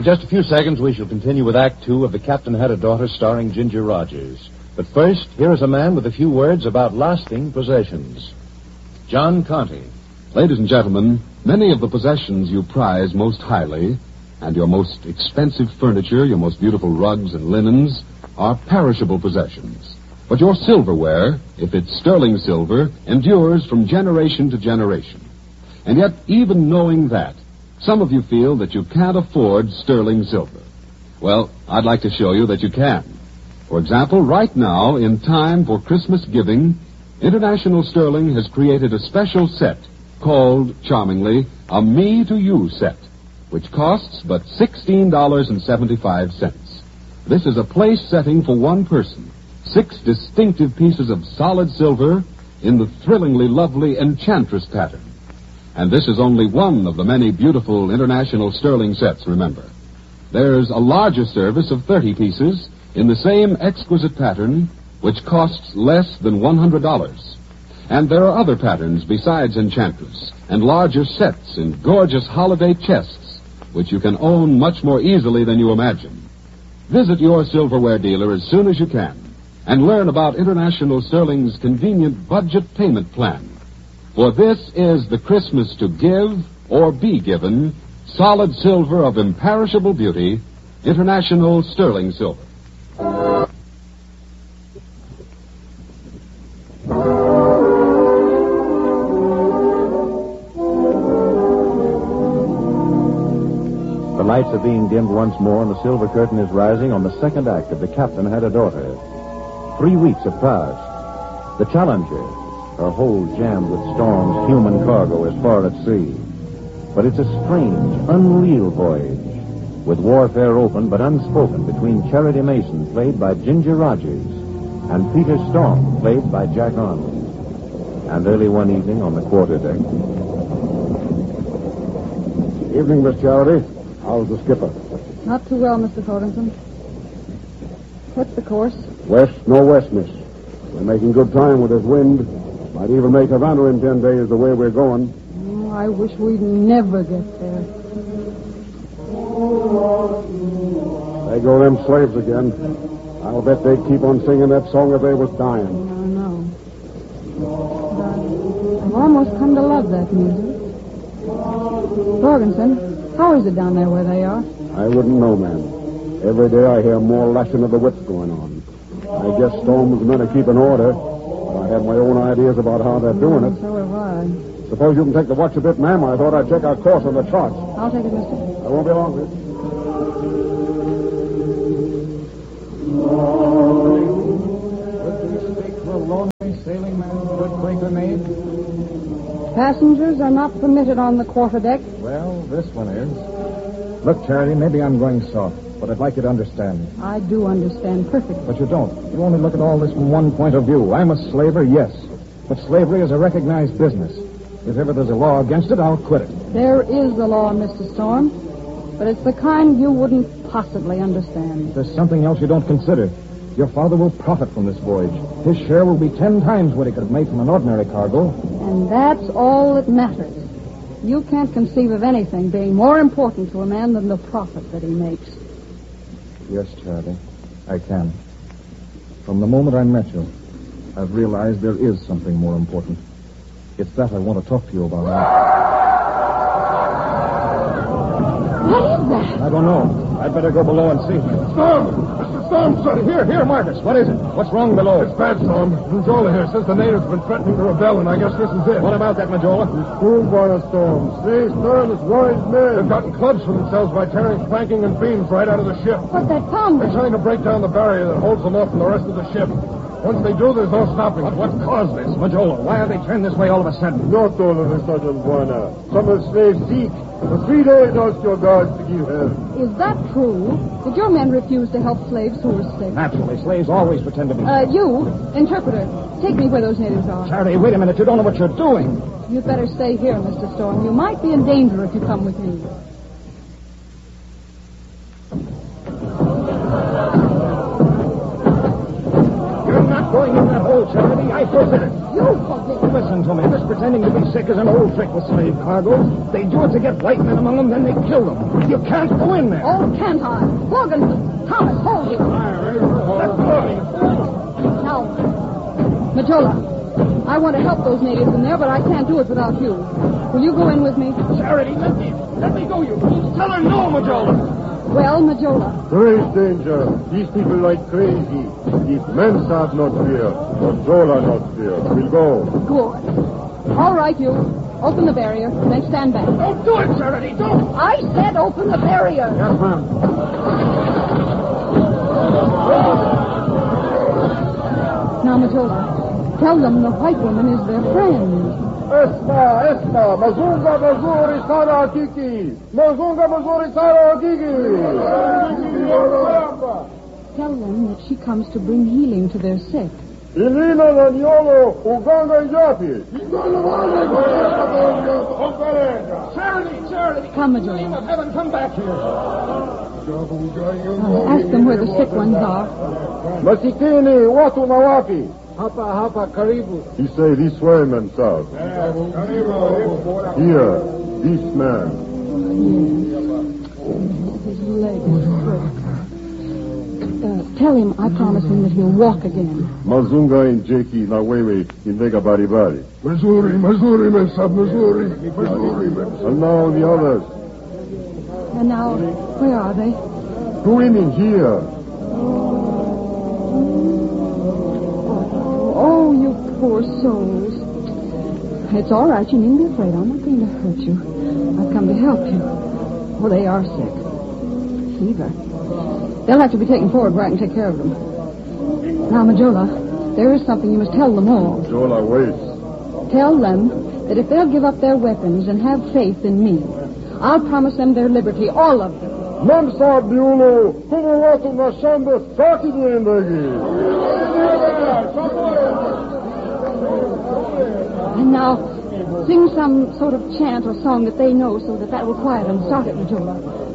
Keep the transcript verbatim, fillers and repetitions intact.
In just a few seconds, we shall continue with Act Two of The Captain Had a Daughter, starring Ginger Rogers. But first, here is a man with a few words about lasting possessions. John Conte. Ladies and gentlemen, many of the possessions you prize most highly, and your most expensive furniture, your most beautiful rugs and linens, are perishable possessions. But your silverware, if it's sterling silver, endures from generation to generation. And yet, even knowing that, some of you feel that you can't afford sterling silver. Well, I'd like to show you that you can. For example, right now, in time for Christmas giving, International Sterling has created a special set called, charmingly, a Me to You set, which costs but sixteen dollars and seventy-five cents. This is a place setting for one person. Six distinctive pieces of solid silver in the thrillingly lovely Enchantress pattern. And this is only one of the many beautiful International Sterling sets, remember. There's a larger service of thirty pieces in the same exquisite pattern, which costs less than one hundred dollars. And there are other patterns besides Enchantress, and larger sets in gorgeous holiday chests, which you can own much more easily than you imagine. Visit your silverware dealer as soon as you can, and learn about International Sterling's convenient budget payment plan. For this is the Christmas to give or be given, solid silver of imperishable beauty, International Sterling Silver. The lights are being dimmed once more, and the silver curtain is rising on the second act of The Captain Had a Daughter. Three weeks have passed. The Challenger, her hold jammed with Storm's human cargo, is far at sea. But it's a strange, unreal voyage, with warfare open but unspoken between Charity Mason, played by Ginger Rogers, and Peter Storm, played by Jack Arnold. And early one evening on the quarterdeck. Evening, Miss Charity. How's the skipper? Not too well, Mister Thornton. What's the course? West, northwest, miss. We're making good time with this wind. Might even make Havana in ten days the way we're going. Oh, I wish we'd never get there. There go them slaves again. I'll bet they'd keep on singing that song if they was dying. I know. But I've almost come to love that music. Jorgensen, how is it down there where they are? I wouldn't know, ma'am. Every day I hear more lashing of the whips going on. I guess Storm was meant to keep an order. I have my own ideas about how they're doing it. So have I. Suppose you can take the watch a bit, ma'am. I thought I'd check our course on the charts. I'll take it, mister. I won't be long, miss. Would we speak to a lonely sailing man, good Quaker maid? Passengers are not permitted on the quarterdeck. Well, this one is. Look, Charity, maybe I'm going soft, but I'd like you to understand. I do understand perfectly. But you don't. You only look at all this from one point of view. I'm a slaver, yes. But slavery is a recognized business. If ever there's a law against it, I'll quit it. There is a law, Mister Storm, but it's the kind you wouldn't possibly understand. There's something else you don't consider. Your father will profit from this voyage. His share will be ten times what he could have made from an ordinary cargo. And that's all that matters. You can't conceive of anything being more important to a man than the profit that he makes. Yes, Charity, I can. From the moment I met you, I've realized there is something more important. It's that I want to talk to you about. What is that? I don't know. I'd better go below and see. Storm! Mister Storm, sir! Here, here, Marcus. What is it? What's wrong below? It's bad, Storm. Majola here says the natives have been threatening to rebel, and I guess this is it. What about that, Majola? Schoolboy Storm. See, Storm is wise men. They've gotten clubs for themselves by tearing planking and beams right out of the ship. What's that sound? They're trying to break down the barrier that holds them off from the rest of the ship. Once they do, there's no stopping. But what caused this, Majola? Why have they turned this way all of a sudden? No told us, Sergeant Buena. Some of the slaves seek. For three days, asked your guards to give help. Is that true? Did your men refuse to help slaves who were sick? Naturally, slaves always pretend to be. Uh, you, interpreter, take me where those natives are. Charity, wait a minute. You don't know what you're doing. You'd better stay here, Mister Storm. You might be in danger if you come with me. You're not going in that hole. No, Charity, I forbid it. You forbid it. Listen to me. This pretending to be sick is an old trick with slave cargoes. They do it to get white men among them, then they kill them. You can't go in there. Oh, can't I? Morgan, Thomas, hold you. Let go of me. Now, Majola, I want to help those natives in there, but I can't do it without you. Will you go in with me? Charity, let me, let me go, you fool. Tell her no, Majola. Well, Majola. There is danger. These people like crazy. If men have not fear, Majola not fear. We'll go. Good. All right, you. Open the barrier, then stand back. Don't do it, Charity. Don't. I said open the barrier. Yes, ma'am. Now, Majola, tell them the white woman is their friend. Esma, Esma, Mazunga Mazuri Sara Kiki. Mazunga Mazuri Sara Kiki. Tell them that she comes to bring healing to their sick. Ilina Laniolo, Uganga Yapi. Charity, Charity. Come, In the name Majola. of heaven, come back here. Uh, ask them where the sick ones are. Masikini, Watu Nawapi. Hapa hapa karibu. He say this way, man, sir. Here, this man. His leg is broken. Uh, tell him I promised him that he'll walk again. Mazunga and Jakey na wewe indega baribari. Missouri, Missouri, men sab, Missouri, Missouri, men. And now the others. And now, where are they? Two women here. Oh, you poor souls. It's all right. You needn't be afraid. I'm not going to hurt you. I've come to help you. Oh, they are sick. Fever. They'll have to be taken forward where I can take care of them. Now, Majola, there is something you must tell them all. Jola waits. Tell them that if they'll give up their weapons and have faith in me, I'll promise them their liberty, all of them. Mamsa biulo, como watu na shamba saki duendagi. And now, sing some sort of chant or song that they know so that that will quiet them. Start it, Majola.